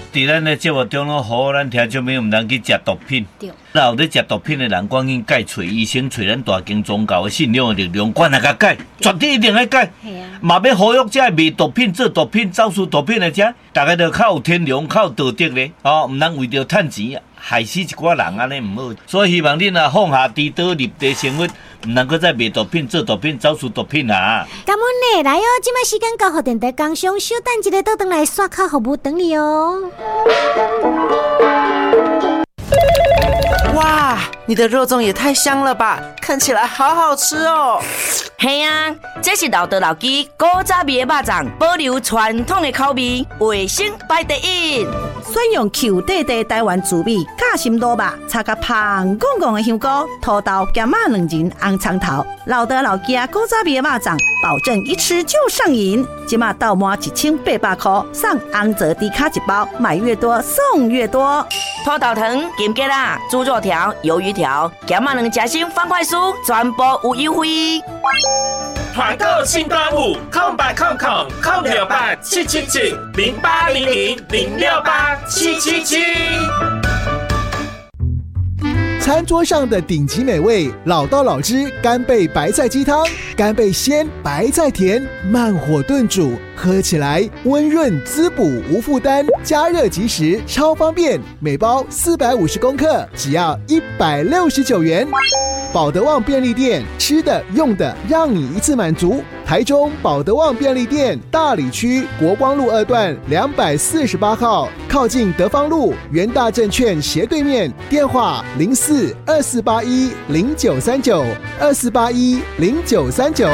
在咱的节目中拢，互咱听众朋友唔通去食毒品。那有咧食毒品的人，赶紧改找医生，找咱大经宗教的信仰的力量，管哪个改，绝对一定要改。嘛要呼吁这卖毒品、做毒品、走私毒品的者，大家都较有天良、较有道德咧，唔通为着趁钱害死一寡人安尼唔好。所以希望恁啊放下颠倒入地生活，唔能够再卖毒品、做毒品、走私毒品啊！ 感恩呢，来哦，今麦时间到，互电台工商小等一个倒转来刷卡服务等你哦。 哇，你的肉粽也太香了吧，看起来好好吃哦。 嘿啊，这是老德老鸡古早味的肉粽，保留传统的口味，卫生排第一。 选用 Q 底的台湾滋味，夹心卤肉，插个香滚滚的香菇、土豆、咸马两仁、红葱头，老德老鸡古早味的肉粽，保证一吃就上瘾。今麦到满1800块，送红泽低卡一包，买越多送越多。 土豆糖、金桔啦、猪肉条、鱿鱼条、咸马两夹心方块酥，全部有优惠。 团购新端午，0800-777-0800-08777。 餐桌上的顶级美味，老道老汁干贝白菜鸡汤，干贝鲜，白菜甜，慢火炖煮，喝起来温润滋补无负担，加热即食，超方便。每包450公克，只要169元。保德旺便利店，吃的用的让你一次满足。台中保德旺便利店大里区国光路2段248号，靠近德芳路元大证券斜对面，电话04-2481-0939，2481-0939。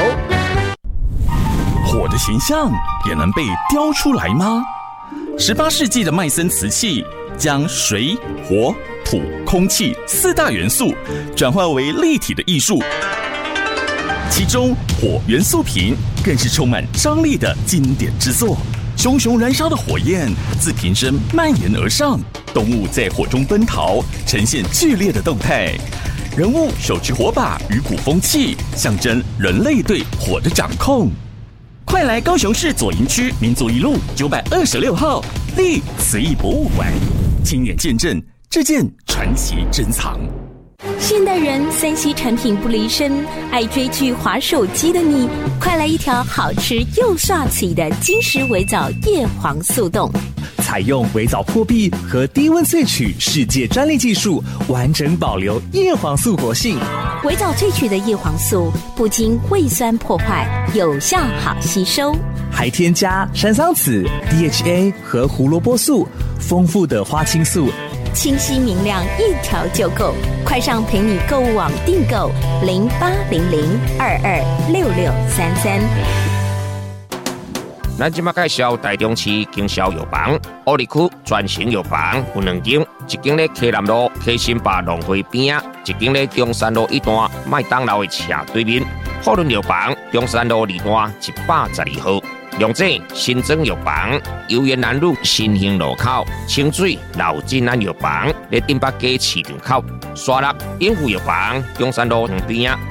火的形象也能被雕出来吗？18世纪的麦森瓷器将水、火、土、空气4大元素转化为立体的艺术，其中火元素瓶更是充满张力的经典之作。熊熊燃烧的火焰自瓶身蔓延而上，动物在火中奔逃，呈现剧烈的动态。人物手持火把与鼓风器，象征人类对火的掌控。快来高雄市左营区民族一路926号立瓷艺博物馆，亲眼见证这件传奇珍藏。 现代人3C 产品不离身，爱追剧滑手机的你，快来一条好吃又刷嘴的金石微藻叶黄素冻。 采用微藻破壁和低温萃取世界专利技术，完整保留叶黄素活性。 微藻萃取的叶黄素不经胃酸破坏，有效好吸收， 还添加山桑子、DHA 和胡萝卜素，丰富的花青素， 清晰明亮，一条就够。快上陪你购物网订购0800226633。 咱即马介绍台中市经销药房，乌里区全城药房有2间，一间咧溪南路溪新坝农会边仔，一间咧中山路1段麦当劳的斜对面。富润药房中山路2段112号。龙井新庄药房，游园南路新兴路口，清水老金安药房，咧顶北街市场口，沙鹿永福药房，中山路旁边